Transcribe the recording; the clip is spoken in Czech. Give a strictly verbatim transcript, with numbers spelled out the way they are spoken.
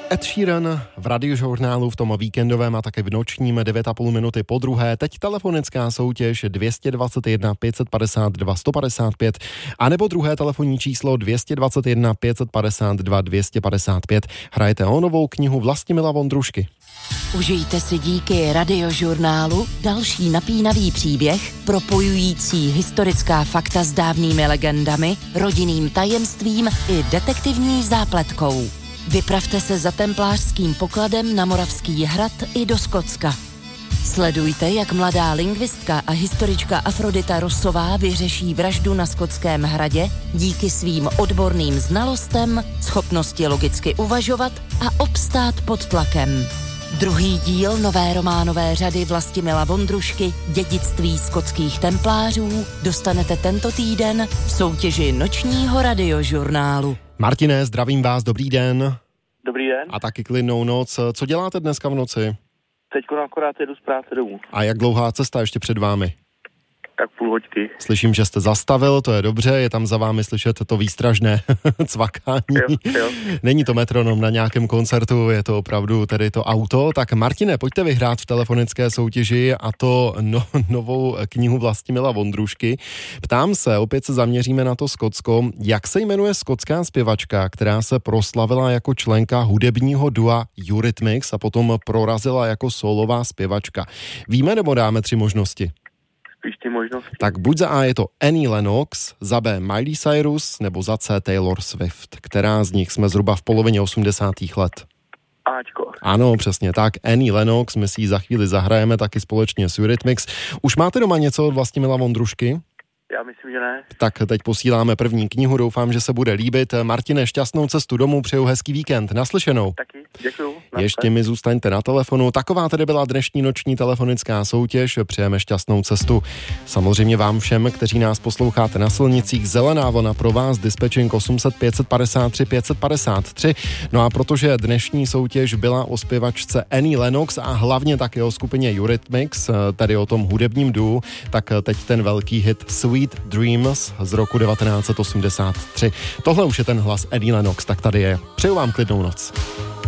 Ed Sheeran v radiožurnálu v tom víkendovém a také v nočním devět a půl minuty po druhé. Teď telefonická soutěž dvě dva jedna pět padesát dva sto padesát pět a nebo druhé telefonní číslo dvě dva jedna pět padesát dva dvě padesát pět. Hrajete o novou knihu Vlastimila Vondrušky. Užijte si díky radiožurnálu další napínavý příběh, propojující historická fakta s dávnými legendami, rodinným tajemstvím i detektivní zápletkou. Vypravte se za templářským pokladem na Moravský hrad i do Skotska. Sledujte, jak mladá lingvistka a historička Afrodita Rossová vyřeší vraždu na Skotském hradě díky svým odborným znalostem, schopnosti logicky uvažovat a obstát pod tlakem. Druhý díl nové románové řady Vlastimila Vondrušky Dědictví skotských templářů dostanete tento týden v soutěži nočního radiožurnálu. Martine, zdravím vás, dobrý den. Dobrý den. A taky klidnou noc. Co děláte dneska v noci? Teďko akorát jedu z práce domů. A jak dlouhá cesta ještě před vámi? Tak půl hoďky. Slyším, že jste zastavil, to je dobře, je tam za vámi slyšet to výstražné cvakání. Jo, jo. Není to metronom na nějakém koncertu, je to opravdu tedy to auto. Tak Martine, pojďte vyhrát v telefonické soutěži a to no, novou knihu Vlastimila Vondrušky. Ptám se, opět se zaměříme na to Skotsko. Jak se jmenuje skotská zpěvačka, která se proslavila jako členka hudebního dua Eurythmics a potom prorazila jako solová zpěvačka? Víme, nebo dáme tři možnosti? Spíš ty možnosti. Tak buď za A je to Annie Lennox, za B Miley Cyrus, nebo za C Taylor Swift. Která z nich jsme zhruba v polovině osmdesátých let? Ačko. Ano, přesně tak. Annie Lennox, my si ji za chvíli zahrajeme taky společně s Eurythmics. Už máte doma něco od Vlastimila Vondrušky? Já myslím, že ne. Tak teď posíláme první knihu, doufám, že se bude líbit. Martine, šťastnou cestu domů, přeju hezký víkend. Naslyšenou. Taky, děkuju. Ještě mi zůstaňte na telefonu. Taková tedy byla dnešní noční telefonická soutěž. Přejeme šťastnou cestu. Samozřejmě vám všem, kteří nás posloucháte na silnicích, zelená vlna pro vás, dispečing osm set pět padesát tři pět padesát tři. No a protože dnešní soutěž byla o zpěvačce Annie Lennox a hlavně také o skupině Eurythmics, tedy o tom hudebním duu, tak teď ten velký hit Sweet Dreams z roku devatenáct set osmdesát tři. Tohle už je ten hlas Annie Lennox, tak tady je. Přeju vám klidnou noc.